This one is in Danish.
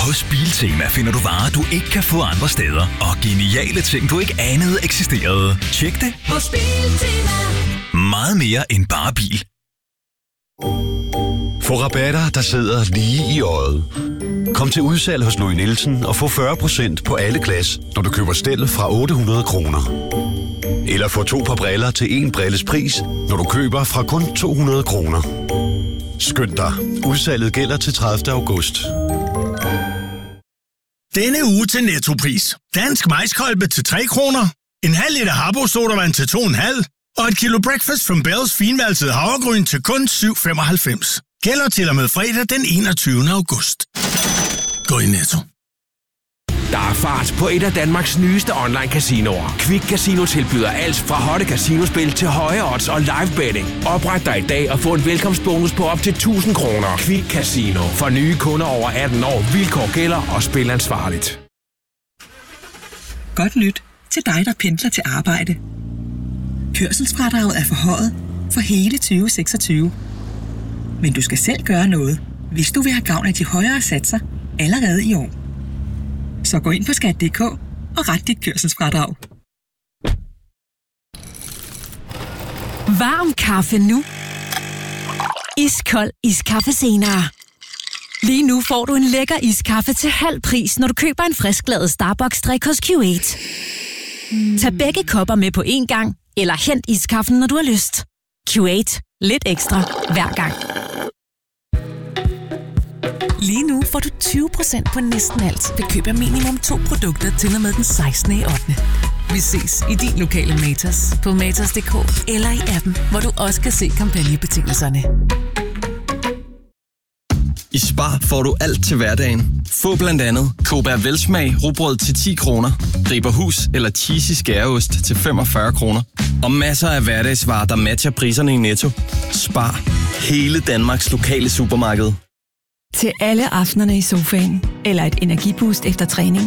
Hos Biltema finder du varer, du ikke kan få andre steder. Og geniale ting, du ikke anede eksisterede. Tjek det. Hos Biltema. Meget mere end bare bil. Få rabatter, der sidder lige i øjet. Kom til udsalg hos Louis Nielsen og få 40% på alle glas, når du køber stel fra 800 kroner. Eller få 2 par briller til 1 brilles pris, når du køber fra kun 200 kroner. Skynd dig. Udsalget gælder til 30. august. Denne uge til Nettopris. Dansk majskolbe til 3 kroner. En halv liter Habbo sodavand til 2,5. Og et kilo Breakfast from Bells finvalset havregryn til kun 7,95. Gælder til og med fredag den 21. august. Gå i Netto. Der er fart på et af Danmarks nyeste online-casinoer. Quick Casino tilbyder alt fra hotte casinospil til høje odds og live betting. Opret dig i dag og få en velkomstbonus på op til 1.000 kroner. Quick Casino. For nye kunder over 18 år. Vilkår gælder og spil ansvarligt. Godt nyt til dig, der pendler til arbejde. Kørselsfradraget er forhøjet for hele 2026. Men du skal selv gøre noget, hvis du vil have gavn af de højere satser allerede i år. Så gå ind på skat.dk og ret dit kørselsfradrag. Varm kaffe nu. Iskold iskaffe senere. Lige nu får du en lækker iskaffe til halv pris, når du køber en frisklavet Starbucks-drik hos Q8. Tag begge kopper med på én gang, eller hent iskaffen, når du har lyst. Q8. Lidt ekstra hver gang. Lige nu får du 20% på næsten alt ved køb af minimum 2 produkter til og med den 16.8. Vi ses i din lokale Matas på matas.dk eller i appen, hvor du også kan se kampagnebetingelserne. I Spar får du alt til hverdagen. Få blandt andet Cobra Velsmag rugbrød til 10 kroner, Riberhus eller cheesy skæreost til 45 kroner. Og masser af hverdagsvarer, der matcher priserne i Netto. Spar. Hele Danmarks lokale supermarked. Til alle aftenerne i sofaen eller et energiboost efter træning.